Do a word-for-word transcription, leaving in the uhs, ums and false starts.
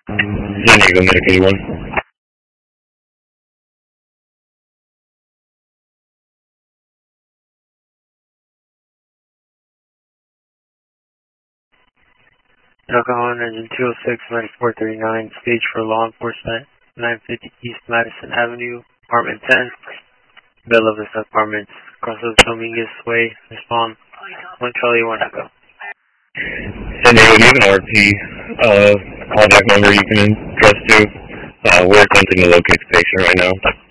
San Diego, Medic eighty-one. Alcohol engine two oh six, ninety-four thirty-nine, stage for law enforcement, nine fifty East Madison Avenue, apartment ten, Bella Vista Apartments, across the Dominguez Way, respond, one Charlie, one Echo. San Diego, do you have an R P uh, callback number you can address to? Uh, we're attempting to locate the patient right now.